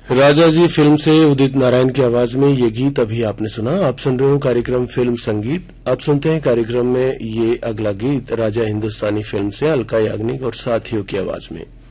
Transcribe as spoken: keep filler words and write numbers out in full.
राजा जी film से उदित नारायण की आवाज में ये गीत अभी आपने सुना। आप सुन रहे हो कार्यक्रम फिल्म संगीत। आप सुनते हैं कार्यक्रम में ये अगला गीत राजा हिंदुस्तानी फिल्म से अलका याग्निक और साथियों की आवाज में।